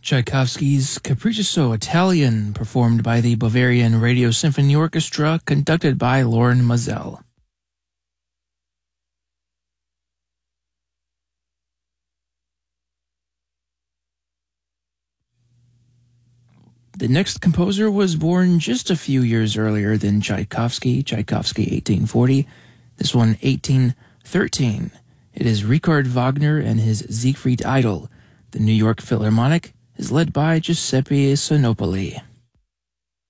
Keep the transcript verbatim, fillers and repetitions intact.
Tchaikovsky's Capriccio Italian, performed by the Bavarian Radio Symphony Orchestra, conducted by Loren Maazel. The next composer was born just a few years earlier than Tchaikovsky, Tchaikovsky eighteen forty, this one eighteen thirteen. It is Richard Wagner and his Siegfried Idol. The New York Philharmonic is led by Giuseppe Sonopoli.